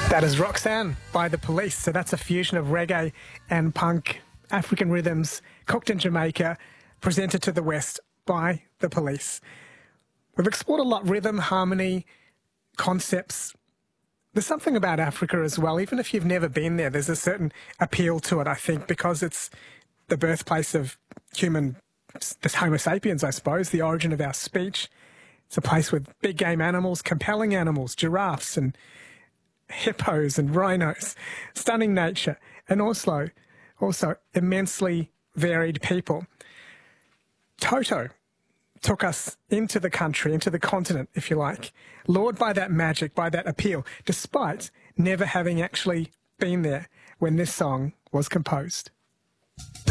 That is Roxanne by The Police. So that's a fusion of reggae and punk, African rhythms, cooked in Jamaica, presented to the West by The Police. We've explored a lot, rhythm, harmony, concepts. There's something about Africa as well. Even if you've never been there, there's a certain appeal to it, I think, because it's the birthplace of this Homo sapiens, I suppose, the origin of our speech. It's a place with big game animals, compelling animals, giraffes and hippos and rhinos, stunning nature, and also immensely varied people. Toto took us into the country, into the continent, if you like, lured by that magic, by that appeal, despite never having actually been there when this song was composed.